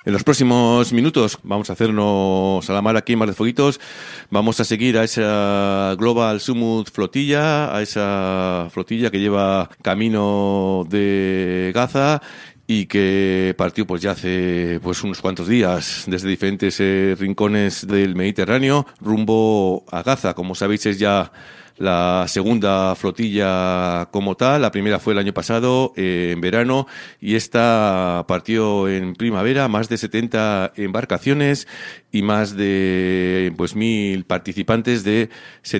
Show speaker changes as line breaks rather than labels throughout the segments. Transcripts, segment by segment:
En los próximos minutos vamos a hacernos a la mar aquí en Mar de Foguitos. Vamos a seguir a esa Global Summit flotilla, a esa flotilla que lleva camino de Gaza y que partió pues ya hace pues unos cuantos días desde diferentes rincones del Mediterráneo rumbo a Gaza. Como sabéis, es ya la segunda flotilla como tal. La primera fue el año pasado, en verano, y esta partió en primavera, más de 70 embarcaciones y más de 1.000 participantes de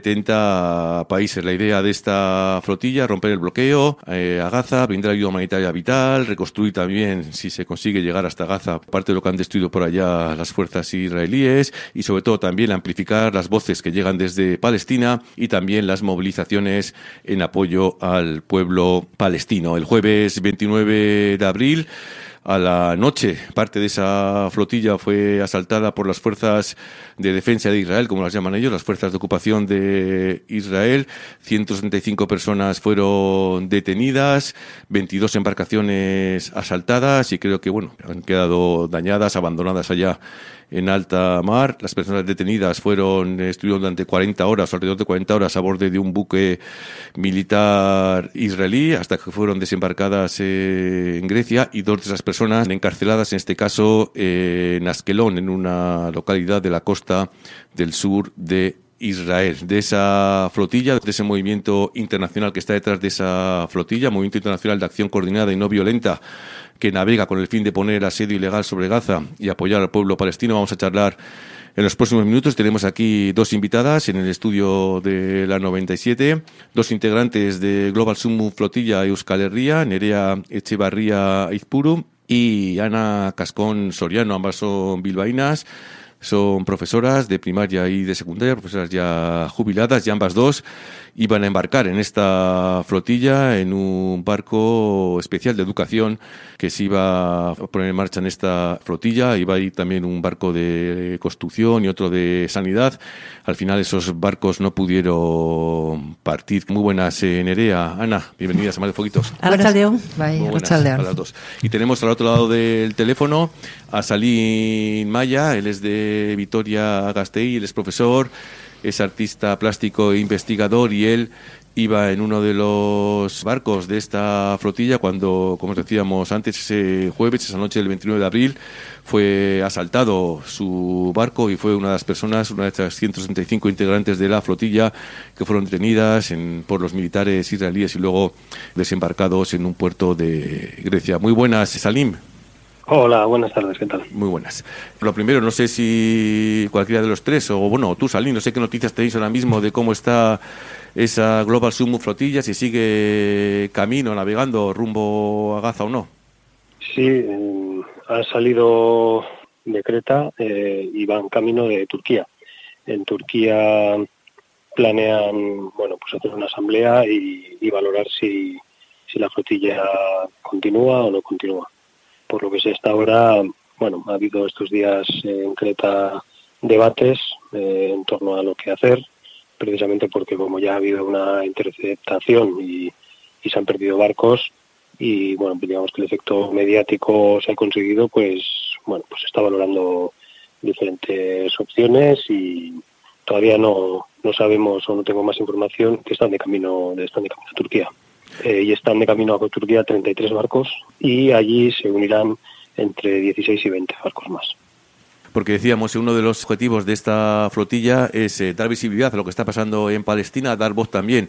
70 países. La idea de esta flotilla, romper el bloqueo a Gaza, brindar ayuda humanitaria vital, reconstruir también, si se consigue llegar hasta Gaza, parte de lo que han destruido por allá las fuerzas israelíes, y sobre todo también amplificar las voces que llegan desde Palestina y también las movilizaciones en apoyo al pueblo palestino. El jueves 29 de abril, a la noche, parte de esa flotilla fue asaltada por las fuerzas de defensa de Israel, como las llaman ellos, las fuerzas de ocupación de Israel. 165 personas fueron detenidas, 22 embarcaciones asaltadas y creo que, han quedado dañadas, abandonadas allá en alta mar. Las personas detenidas estuvieron durante 40 horas, alrededor de 40 horas, a bordo de un buque militar israelí, hasta que fueron desembarcadas en Grecia, y 2 de esas personas encarceladas, en este caso en Askelón, en una localidad de la costa del sur de Israel. De esa flotilla, de ese movimiento internacional que está detrás de esa flotilla, Movimiento Internacional de Acción Coordinada y No Violenta, que navega con el fin de poner asedio ilegal sobre Gaza y apoyar al pueblo palestino. Vamos a charlar en los próximos minutos. Tenemos aquí 2 invitadas en el estudio de la 97, 2 integrantes de Global Summit Flotilla Euskal Herria, Nerea Echevarría Izpuru y Ana Cascón Soriano. Ambas son bilbaínas. Son profesoras de primaria y de secundaria, profesoras ya jubiladas, y ambas 2 iban a embarcar en esta flotilla en un barco especial de educación que se iba a poner en marcha en esta flotilla. Iba a ir también un barco de construcción y otro de sanidad. Al final esos barcos no pudieron partir. Muy buenas, Nerea, Ana, bienvenidas a Mar de Foguitos.
Arratsaldeon.
Muy buenas a las 2. Y tenemos al otro lado del teléfono a Salim Maya. Él es de Vitoria-Gasteiz, él es profesor, es artista plástico e investigador, y él iba en uno de los barcos de esta flotilla cuando, como os decíamos antes, ese jueves, esa noche del 29 de abril, fue asaltado su barco y fue una de las personas, una de estas 165 integrantes de la flotilla, que fueron detenidas por los militares israelíes y luego desembarcados en un puerto de Grecia. Muy buenas, Salim.
Hola, buenas tardes, ¿qué tal?
Muy buenas. Lo primero, no sé si cualquiera de los 3, o tú, Salim, no sé qué noticias tenéis ahora mismo de cómo está esa Global Summit flotilla, si sigue camino, navegando rumbo a Gaza o no.
Sí, ha salido de Creta y van camino de Turquía. En Turquía planean, hacer una asamblea y valorar si la flotilla continúa o no continúa. Por lo que sé hasta ahora, ha habido estos días en Creta debates en torno a lo que hacer, precisamente porque como ya ha habido una interceptación y se han perdido barcos y, digamos que el efecto mediático se ha conseguido, pues se está valorando diferentes opciones y todavía no sabemos o no tengo más información que están de camino a Turquía. Y están de camino a Turquía 33 barcos y allí se unirán entre 16 y 20 barcos más.
Porque decíamos, uno de los objetivos de esta flotilla es dar visibilidad a lo que está pasando en Palestina, dar voz también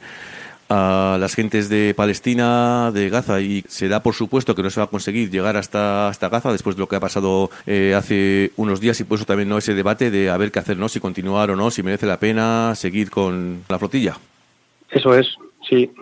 a las gentes de Palestina, de Gaza, y se da por supuesto que no se va a conseguir llegar hasta Gaza después de lo que ha pasado hace unos días, y por eso también ese debate de a ver qué hacer, ¿no? Si continuar o no, si merece la pena seguir con la flotilla.
Eso es. Sí,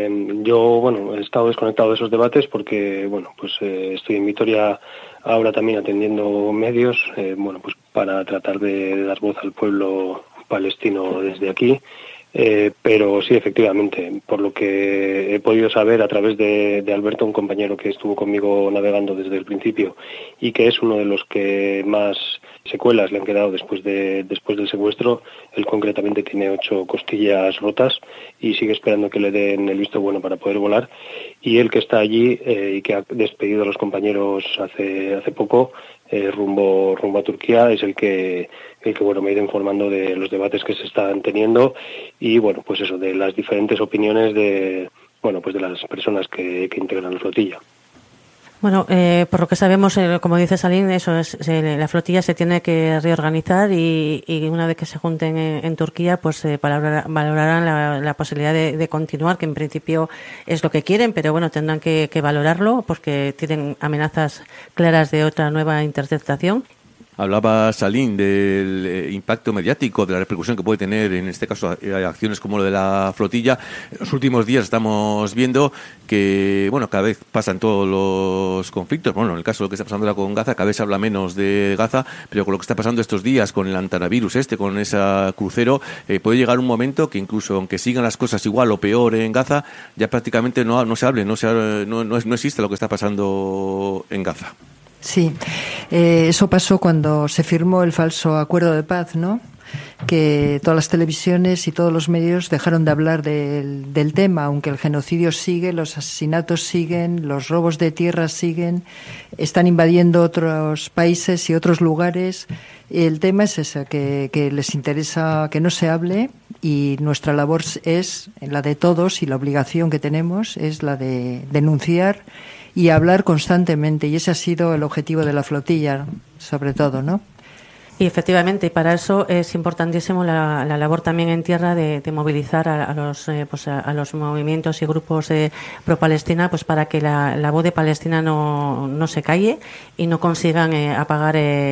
yo he estado desconectado de esos debates porque estoy en Vitoria ahora también atendiendo medios, para tratar de dar voz al pueblo palestino desde aquí, Pero sí, efectivamente, por lo que he podido saber a través de Alberto, un compañero que estuvo conmigo navegando desde el principio y que es uno de los que más secuelas le han quedado después del secuestro. Él concretamente tiene 8 costillas rotas y sigue esperando que le den el visto bueno para poder volar. Y él, que está allí y que ha despedido a los compañeros hace poco, rumbo a Turquía, es el que bueno, me ha ido informando de los debates que se están teniendo y bueno, pues eso, de las diferentes opiniones de las personas que integran la flotilla.
Bueno, por lo que sabemos, como dice Salim, eso es, la flotilla se tiene que reorganizar y una vez que se junten en Turquía, pues valorarán la posibilidad de continuar, que en principio es lo que quieren, pero bueno, tendrán que valorarlo porque tienen amenazas claras de otra nueva interceptación.
Hablaba Salim del impacto mediático, de la repercusión que puede tener, en este caso, acciones como lo de la flotilla. En los últimos días estamos viendo que, bueno, cada vez pasan todos los conflictos. Bueno, en el caso de lo que está pasando ahora con Gaza, cada vez se habla menos de Gaza, pero con lo que está pasando estos días, con el Antanavirus con ese crucero, puede llegar un momento que incluso, aunque sigan las cosas igual o peor en Gaza, ya prácticamente no se hable, no existe lo que está pasando en Gaza.
Sí, eso pasó cuando se firmó el falso acuerdo de paz, ¿no? Que todas las televisiones y todos los medios dejaron de hablar del tema, aunque el genocidio sigue, los asesinatos siguen, los robos de tierras siguen, están invadiendo otros países y otros lugares. El tema es ese, que les interesa que no se hable, y nuestra labor es la de todos, y la obligación que tenemos es la de denunciar y hablar constantemente, y ese ha sido el objetivo de la flotilla, sobre todo, ¿no?
Y efectivamente, y para eso es importantísimo la labor también en tierra de movilizar a los movimientos y grupos pro Palestina, pues para que la voz de Palestina no se calle y no consigan apagar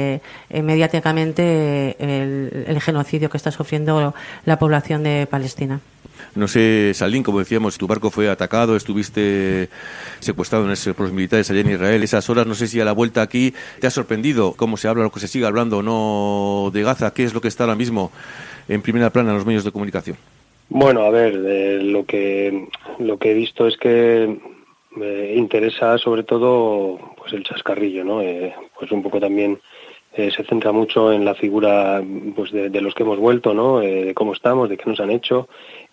mediáticamente el genocidio que está sufriendo la población de Palestina.
No sé, Salim, como decíamos, tu barco fue atacado, estuviste secuestrado por los militares allá en Israel. Esas horas, no sé si a la vuelta aquí te ha sorprendido cómo se habla, lo que se sigue hablando o no de Gaza. ¿Qué es lo que está ahora mismo en primera plana en los medios de comunicación?
Bueno, a ver, lo que he visto es que interesa sobre todo pues el chascarrillo, ¿no? Pues un poco también se centra mucho en la figura pues de los que hemos vuelto, ¿no? De cómo estamos, de qué nos han hecho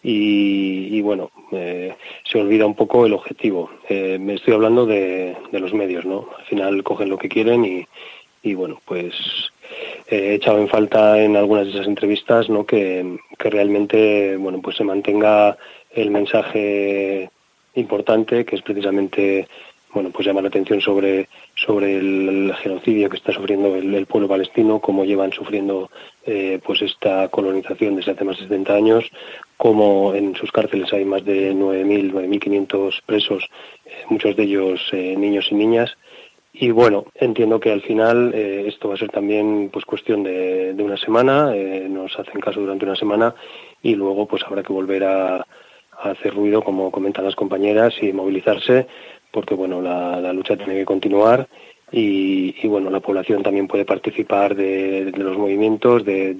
y bueno, se olvida un poco el objetivo. Me estoy hablando de los medios, ¿no? Al final cogen lo que quieren y bueno, pues he echado en falta en algunas de esas entrevistas, ¿no? Que realmente, bueno, pues se mantenga el mensaje importante, que es precisamente, bueno, pues llamar la atención sobre el genocidio que está sufriendo el pueblo palestino, cómo llevan sufriendo pues esta colonización desde hace más de 70 años, cómo en sus cárceles hay más de 9.500 presos, muchos de ellos niños y niñas. Y bueno, entiendo que al final esto va a ser también pues cuestión de una semana, nos hacen caso durante una semana y luego pues habrá que volver a hacer ruido, como comentan las compañeras, y movilizarse, porque bueno, la lucha tiene que continuar y bueno, la población también puede participar de los movimientos, de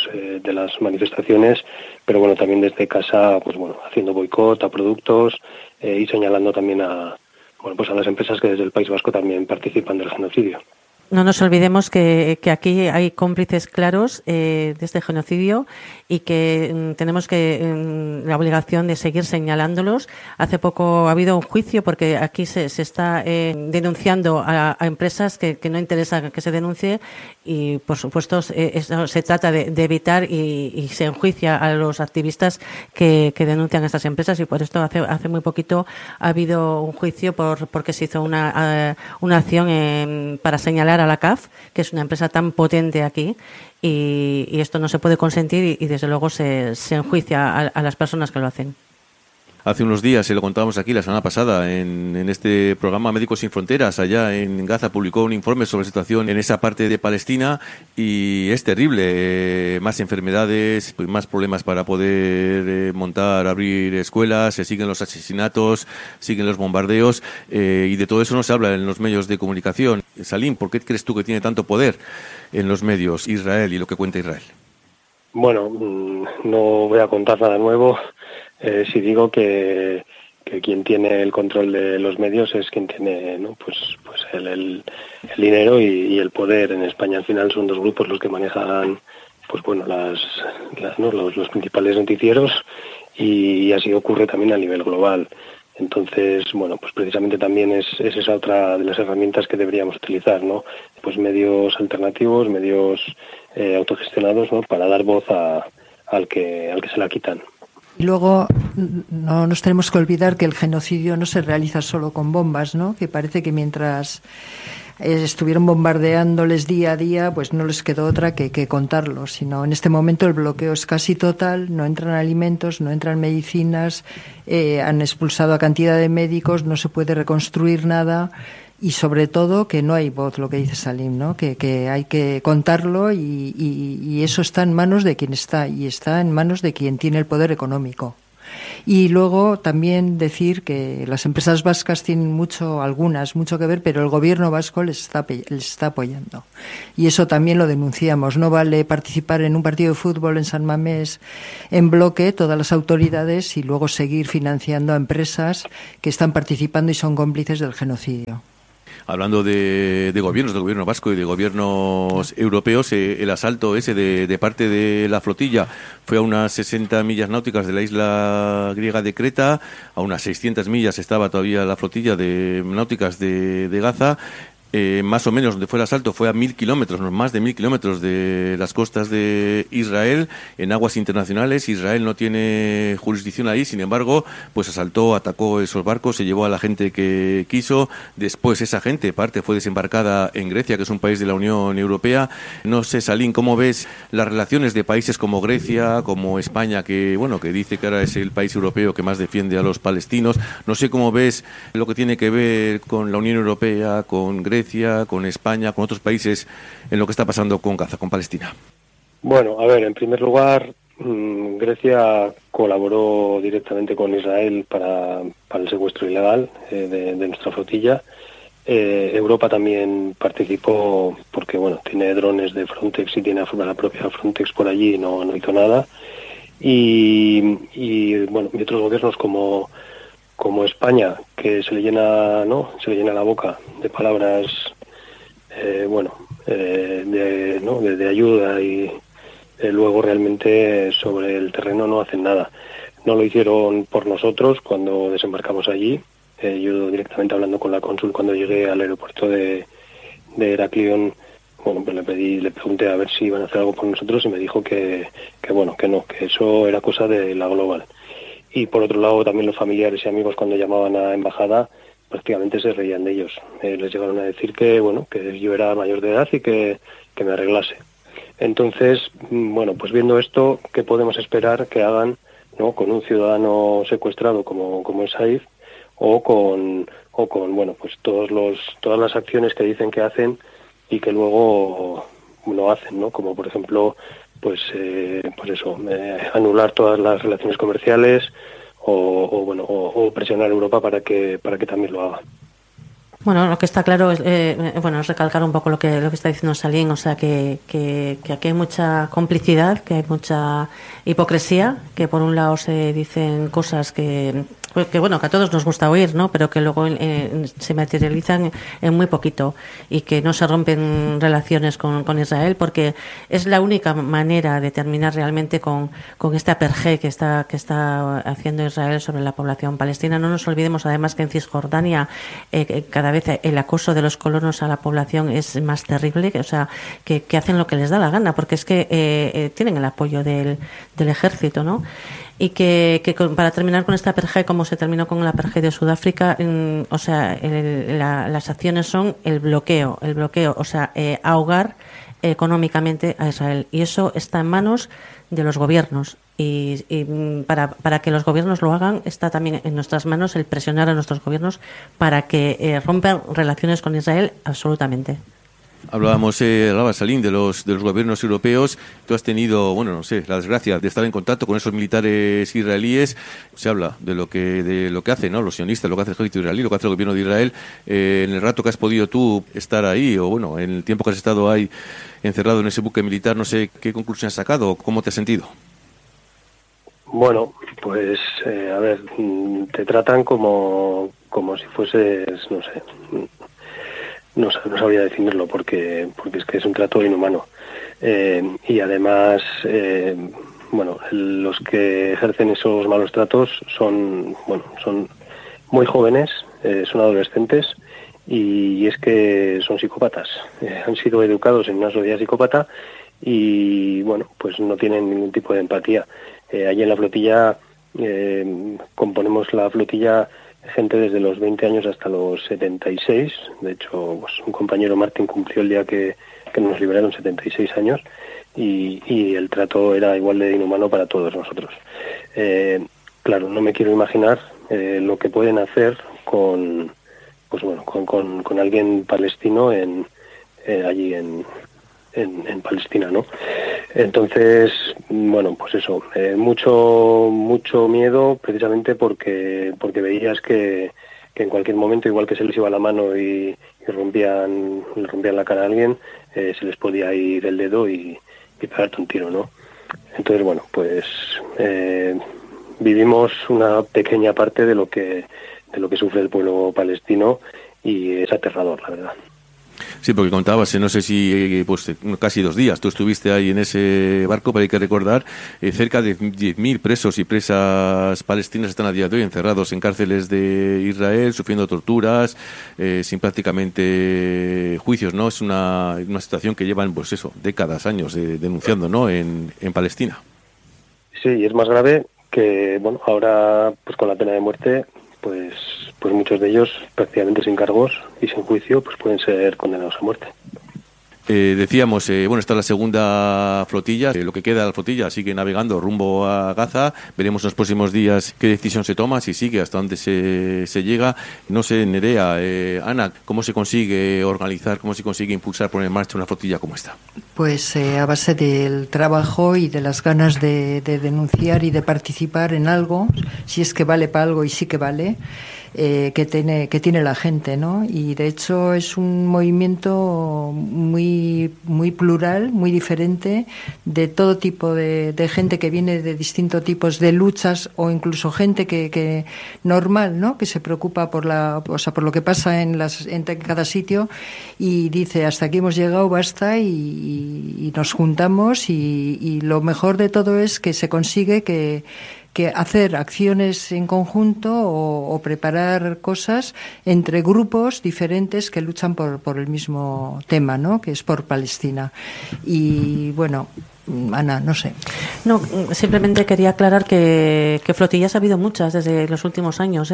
las manifestaciones, pero bueno, también desde casa, pues bueno, haciendo boicot a productos y señalando también a las empresas que desde el País Vasco también participan del genocidio.
No nos olvidemos que aquí hay cómplices claros de este genocidio y que tenemos la obligación de seguir señalándolos. Hace poco ha habido un juicio porque aquí se está denunciando a empresas que no interesa que se denuncie y, por supuesto, eso se trata de evitar y se enjuicia a los activistas que denuncian a estas empresas y por esto hace muy poquito ha habido un juicio porque se hizo una acción para señalar a la CAF, que es una empresa tan potente aquí, y esto no se puede consentir y desde luego se enjuicia a las personas que lo hacen.
Hace unos días, se lo contábamos aquí la semana pasada, en este programa Médicos Sin Fronteras, allá en Gaza, publicó un informe sobre la situación en esa parte de Palestina y es terrible. Más enfermedades, pues más problemas para poder abrir escuelas, se siguen los asesinatos, siguen los bombardeos y de todo eso no se habla en los medios de comunicación. Salim, ¿por qué crees tú que tiene tanto poder en los medios Israel y lo que cuenta Israel?
Bueno, no voy a contar nada nuevo si digo que quien tiene el control de los medios es quien tiene, ¿no? pues el dinero y el poder. En España al final son dos grupos los que manejan pues bueno los principales noticieros, y así ocurre también a nivel global. Entonces, bueno, pues precisamente también es esa otra de las herramientas que deberíamos utilizar, ¿no? Pues medios alternativos, medios autogestionados, ¿no? Para dar voz al que se la quitan.
Y luego no nos tenemos que olvidar que el genocidio no se realiza solo con bombas, ¿no? Que parece que mientras estuvieron bombardeándoles día a día, pues no les quedó otra que contarlo, sino en este momento el bloqueo es casi total, no entran alimentos, no entran medicinas, han expulsado a cantidad de médicos, no se puede reconstruir nada, y sobre todo que no hay voz, lo que dice Salim, ¿no? Que hay que contarlo, y eso está en manos de quien está, y está en manos de quien tiene el poder económico. Y luego también decir que las empresas vascas tienen mucho que ver, pero el gobierno vasco les está apoyando. Y eso también lo denunciamos. No vale participar en un partido de fútbol en San Mamés en bloque, todas las autoridades, y luego seguir financiando a empresas que están participando y son cómplices del genocidio.
Hablando de gobiernos, del gobierno vasco y de gobiernos europeos, el asalto ese de parte de la flotilla fue a unas 60 millas náuticas de la isla griega de Creta, a unas 600 millas estaba todavía la flotilla de náuticas de Gaza. Más o menos donde fue el asalto fue a 1.000 kilómetros, más de 1.000 kilómetros de las costas de Israel, en aguas internacionales. Israel no tiene jurisdicción ahí, sin embargo, pues asaltó, atacó esos barcos, se llevó a la gente que quiso. Después esa gente, parte, fue desembarcada en Grecia, que es un país de la Unión Europea. No sé, Salim, ¿cómo ves las relaciones de países como Grecia, como España, que dice que ahora es el país europeo que más defiende a los palestinos? No sé cómo ves lo que tiene que ver con la Unión Europea, con Grecia, con España, con otros países, en lo que está pasando con Gaza, con Palestina.
Bueno, a ver, en primer lugar, Grecia colaboró directamente con Israel para el secuestro ilegal de nuestra flotilla. Europa también participó porque, bueno, tiene drones de Frontex y tiene a la propia Frontex por allí y no hizo nada. Y bueno, y otros gobiernos como España, que se le llena la boca de palabras de ayuda, y luego realmente sobre el terreno no hacen nada. No lo hicieron por nosotros cuando desembarcamos allí. Yo directamente hablando con la cónsul cuando llegué al aeropuerto de Heraklion, bueno, pues le pregunté a ver si iban a hacer algo por nosotros, y me dijo que no, que eso era cosa de la Global. Y por otro lado también los familiares y amigos, cuando llamaban a embajada, prácticamente se reían de ellos. Les llegaron a decir que yo era mayor de edad y que me arreglase. Entonces, bueno, pues viendo esto, ¿qué podemos esperar que hagan, ¿no?, con un ciudadano secuestrado como es Saif, o con bueno, pues todas las acciones que dicen que hacen y que luego no hacen, ¿no? Como por ejemplo, pues eso, anular todas las relaciones comerciales, o presionar a Europa para que también lo haga.
Bueno, lo que está claro es recalcar un poco lo que está diciendo Salim, o sea, que aquí hay mucha complicidad, que hay mucha hipocresía, que por un lado se dicen cosas que a todos nos gusta oír, ¿no? Pero que luego se materializan en muy poquito, y que no se rompen relaciones con Israel, porque es la única manera de terminar realmente con este apartheid que está haciendo Israel sobre la población palestina. No nos olvidemos además que en Cisjordania cada vez el acoso de los colonos a la población es más terrible, o sea, que hacen lo que les da la gana, porque es que tienen el apoyo del ejército, ¿no? Y que para terminar con este apartheid, como se terminó con el apartheid de Sudáfrica, o sea, las acciones son el bloqueo, o sea, ahogar económicamente a Israel, y eso está en manos de los gobiernos, y para que los gobiernos lo hagan está también en nuestras manos el presionar a nuestros gobiernos para que rompan relaciones con Israel absolutamente.
Hablaba Salim de los gobiernos europeos. Tú has tenido, la desgracia de estar en contacto con esos militares israelíes. Se habla de lo que hacen, ¿no? Los sionistas, lo que hace el ejército israelí, lo que hace el gobierno de Israel. En el rato que has podido tú estar ahí, o en el tiempo que has estado ahí encerrado en ese buque militar, no sé qué conclusión has sacado, ¿cómo te has sentido?
Bueno, pues te tratan como si fueses, no sabría definirlo porque es que es un trato inhumano. Y además, los que ejercen esos malos tratos son muy jóvenes, son adolescentes, y es que son psicópatas. Han sido educados en una sociedad psicópata y, pues no tienen ningún tipo de empatía. Allí en la flotilla, componemos la flotilla gente desde los 20 años hasta los 76. De hecho, pues, un compañero, Martín, cumplió el día que nos liberaron 76 años y el trato era igual de inhumano para todos nosotros. Claro, no me quiero imaginar lo que pueden hacer con alguien palestino allí en Palestina, ¿no? Entonces, pues eso, mucho miedo, precisamente porque veías que en cualquier momento, igual que se les iba la mano y le rompían la cara a alguien, se les podía ir el dedo y pegarte un tiro, ¿no? Entonces, pues vivimos una pequeña parte de lo que sufre el pueblo palestino y es aterrador, la verdad.
Sí, porque contabas, no sé si casi 2 días, tú estuviste ahí en ese barco, pero hay que recordar, cerca de 10.000 presos y presas palestinas están a día de hoy encerrados en cárceles de Israel, sufriendo torturas, sin prácticamente juicios, ¿no? Es una situación que llevan, décadas, años denunciando, ¿no? En Palestina.
Sí, y es más grave que, ahora, pues con la pena de muerte, pues muchos de ellos, prácticamente sin cargos y sin juicio, pues pueden ser condenados a muerte.
Decíamos, está la segunda flotilla, lo que queda de la flotilla sigue navegando rumbo a Gaza. Veremos en los próximos días qué decisión se toma, si sigue, hasta dónde se llega. No sé, Nerea, Ana, ¿cómo se consigue organizar, cómo se consigue impulsar, poner en marcha una flotilla como esta?
Pues a base del trabajo y de las ganas de denunciar y de participar en algo, si es que vale para algo y sí que vale, que tiene la gente, ¿no? Y de hecho es un movimiento muy plural, muy diferente, de todo tipo de gente que viene de distintos tipos de luchas, o incluso gente que normal, ¿no? Que se preocupa por lo que pasa en cada sitio y dice, hasta aquí hemos llegado, basta, y nos juntamos, y lo mejor de todo es que se consigue que hacer acciones en conjunto o preparar cosas entre grupos diferentes que luchan por el mismo tema, ¿no? Que es por Palestina. Y Ana, no sé.
No, simplemente quería aclarar que flotillas ha habido muchas desde los últimos años.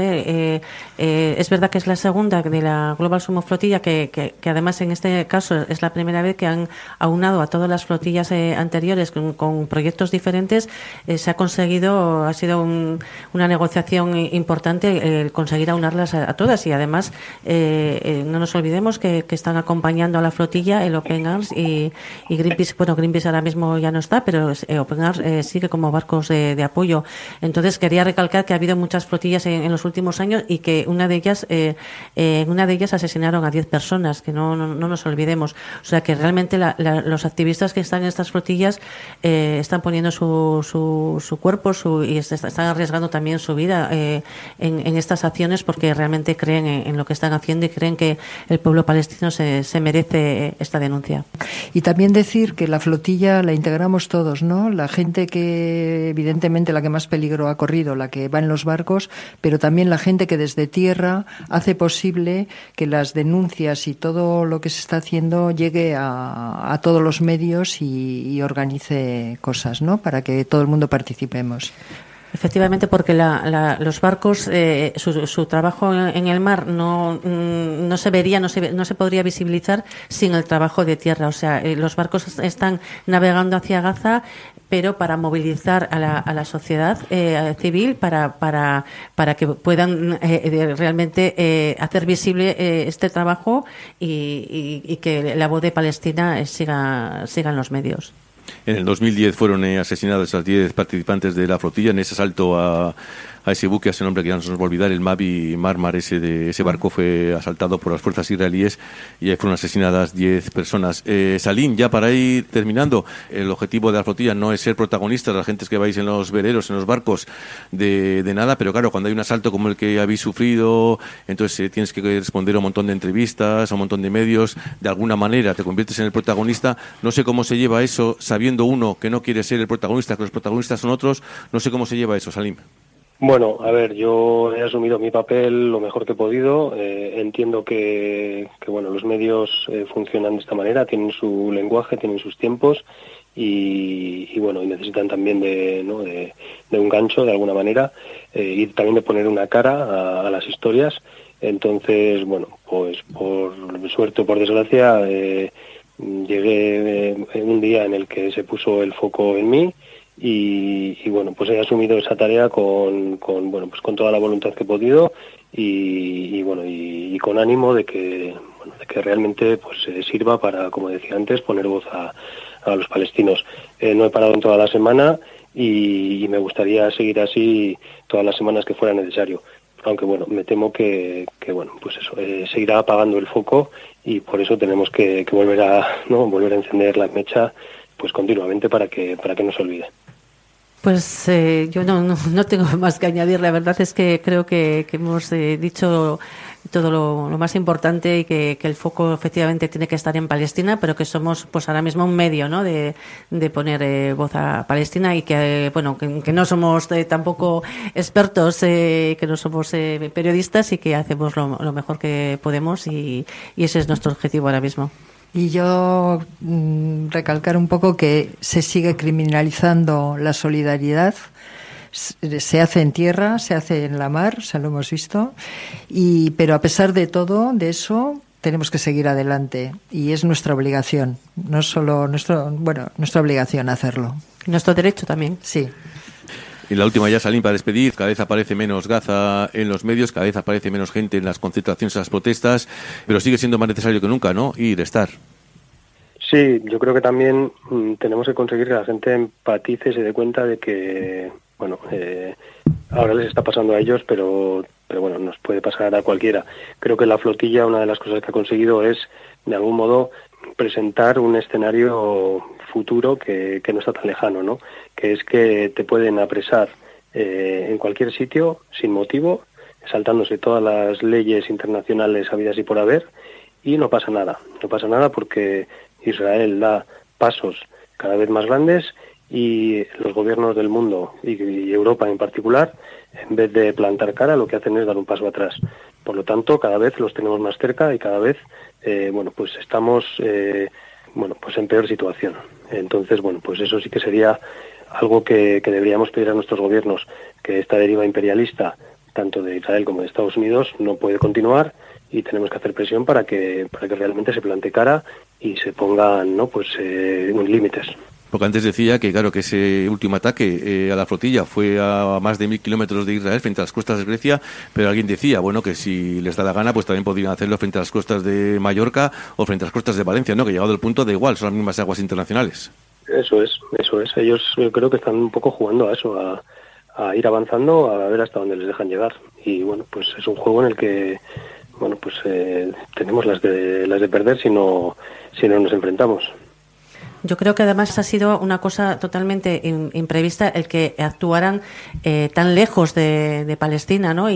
Es verdad que es la segunda de la Global Summit Flotilla, que además en este caso es la primera vez que han aunado a todas las flotillas anteriores con proyectos diferentes. Se ha conseguido, ha sido una negociación importante conseguir aunarlas a todas, y además no nos olvidemos que están acompañando a la flotilla el Open Arms y Greenpeace. Greenpeace ahora mismo ya no está, pero Open Arms sigue como barcos de apoyo. Entonces quería recalcar que ha habido muchas flotillas en los últimos años, y que en una de ellas asesinaron a 10 personas, que no nos olvidemos. O sea que realmente los activistas que están en estas flotillas están poniendo su cuerpo y están arriesgando también su vida en estas acciones, porque realmente creen en lo que están haciendo y creen que el pueblo palestino se merece esta denuncia.
Y también decir que la flotilla la integramos todos, ¿no? La gente que, evidentemente, la que más peligro ha corrido, la que va en los barcos, pero también la gente que desde tierra hace posible que las denuncias y todo lo que se está haciendo llegue a todos los medios y organice cosas, ¿no? Para que todo el mundo participemos.
Efectivamente, porque los barcos, su trabajo en el mar no se vería, no se podría visibilizar sin el trabajo de tierra. O sea, los barcos están navegando hacia Gaza, pero para movilizar a la sociedad civil, para que puedan realmente hacer visible este trabajo y que la voz de Palestina siga en los medios.
En el 2010 fueron asesinados las 10 participantes de la flotilla en ese asalto a ese buque, a ese nombre que ya no se nos va a olvidar, el Mavi Marmar. Ese barco fue asaltado por las fuerzas israelíes y ahí fueron asesinadas 10 personas. Salim, ya para ir terminando, el objetivo de la flotilla no es ser protagonistas, las gentes que vais en los veleros, en los barcos, de nada, pero claro, cuando hay un asalto como el que habéis sufrido, entonces tienes que responder a un montón de entrevistas, a un montón de medios, de alguna manera te conviertes en el protagonista. No sé cómo se lleva eso, sabiendo uno que no quiere ser el protagonista, que los protagonistas son otros. No sé cómo se lleva eso, Salim.
Bueno, a ver, yo he asumido mi papel lo mejor que he podido. Entiendo que bueno, los medios funcionan de esta manera, tienen su lenguaje, tienen sus tiempos y bueno, y necesitan también de un gancho de alguna manera y también de poner una cara a las historias. Entonces, bueno, pues por suerte o por desgracia llegué un día en el que se puso el foco en mí. Y bueno, pues he asumido esa tarea con toda la voluntad que he podido y con ánimo de que realmente pues sirva para, como decía antes, poner voz a los palestinos. No he parado en toda la semana y me gustaría seguir así todas las semanas que fuera necesario. Aunque bueno, me temo que seguirá apagando el foco y por eso tenemos que volver a encender la mecha pues continuamente para que no se olvide.
Pues yo no tengo más que añadir. La verdad es que creo que hemos dicho todo lo más importante y que el foco efectivamente tiene que estar en Palestina, pero que somos pues ahora mismo un medio, ¿no?, de poner voz a Palestina y que que no somos tampoco expertos, que no somos periodistas y que hacemos lo mejor que podemos y ese es nuestro objetivo ahora mismo.
Y yo recalcar un poco que se sigue criminalizando la solidaridad. Se hace en tierra, se hace en la mar, lo hemos visto. Pero a pesar de todo, de eso, tenemos que seguir adelante. Y es nuestra obligación, no solo nuestra obligación hacerlo.
Nuestro derecho también.
Sí.
Y la última ya, Salim, para despedir. Cada vez aparece menos Gaza en los medios, cada vez aparece menos gente en las concentraciones, en las protestas, pero sigue siendo más necesario que nunca, ¿no?, estar.
Sí, yo creo que también tenemos que conseguir que la gente empatice y se dé cuenta de que, ahora les está pasando a ellos, pero bueno, nos puede pasar a cualquiera. Creo que la flotilla, una de las cosas que ha conseguido es, de algún modo, presentar un escenario futuro que no está tan lejano, ¿no? Que es que te pueden apresar en cualquier sitio, sin motivo, saltándose todas las leyes internacionales habidas y por haber, y no pasa nada. No pasa nada porque Israel da pasos cada vez más grandes y los gobiernos del mundo y Europa en particular, en vez de plantar cara, lo que hacen es dar un paso atrás. Por lo tanto, cada vez los tenemos más cerca y cada vez estamos en peor situación. Entonces, pues eso sí que sería algo que deberíamos pedir a nuestros gobiernos, que esta deriva imperialista, tanto de Israel como de Estados Unidos, no puede continuar y tenemos que hacer presión para que realmente se plante cara y se pongan límites.
Porque antes decía que, claro, que ese último ataque a la flotilla fue a más de 1.000 kilómetros de Israel frente a las costas de Grecia, pero alguien decía, que si les da la gana, pues también podrían hacerlo frente a las costas de Mallorca o frente a las costas de Valencia, ¿no?, que llegado al punto da igual, son las mismas aguas internacionales.
Eso es. Ellos creo que están un poco jugando a eso, a ir avanzando, a ver hasta dónde les dejan llegar. Y pues es un juego en el que tenemos las de perder si no nos enfrentamos.
Yo creo que además ha sido una cosa totalmente imprevista el que actuaran tan lejos de Palestina, ¿no? y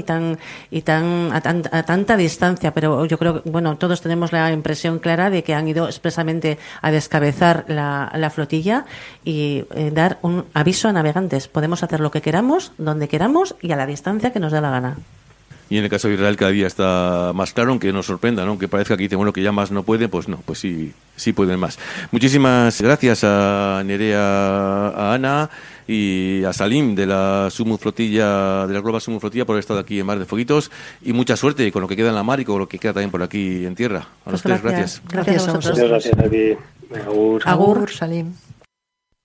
a tanta distancia, pero yo creo que todos tenemos la impresión clara de que han ido expresamente a descabezar la flotilla y dar un aviso a navegantes. Podemos hacer lo que queramos, donde queramos y a la distancia que nos dé la gana.
Y en el caso de Israel cada día está más claro, aunque nos sorprenda, ¿no? Aunque parezca que dice, bueno, que ya más no pueden, pues no, pues sí pueden más. Muchísimas gracias a Nerea, a Ana y a Salim de la Sumut Flotilla, de la Global Sumut Flotilla, por haber estado aquí en Mar de Foguitos, y mucha suerte con lo que queda en la mar y con lo que queda también por aquí en tierra. A los tres, gracias.
Gracias a vosotros.
Gracias a ti. Agur.
Agur, Salim.